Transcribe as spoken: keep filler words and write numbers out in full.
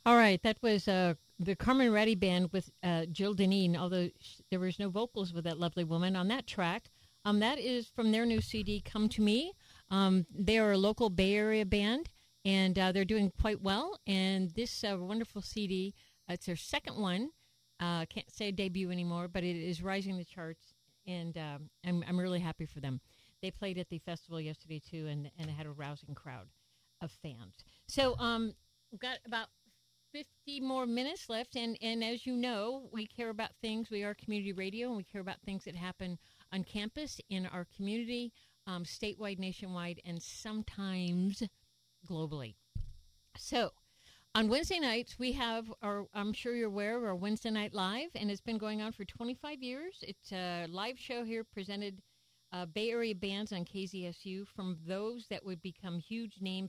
All right, that was uh, the Carmen Reddy Band with uh, Jill Deneen, although sh- there was no vocals with that lovely woman on that track. Um, that is from their new C D, Come to Me. Um, they are a local Bay Area band, and uh, they're doing quite well. And this uh, wonderful C D, uh, it's their second one. I uh, can't say debut anymore, but it is rising the charts, and um, I'm, I'm really happy for them. They played at the festival yesterday, too, and, and it had a rousing crowd of fans. So um, we've got about fifty more minutes left, and, and as you know, we care about things. We are community radio, and we care about things that happen on campus, in our community, um, statewide, nationwide, and sometimes globally. So on Wednesday nights, we have our, I'm sure you're aware of our Wednesday Night Live, and it's been going on for twenty-five years. It's a live show here presented uh, Bay Area bands on K Z S U, from those that would become huge names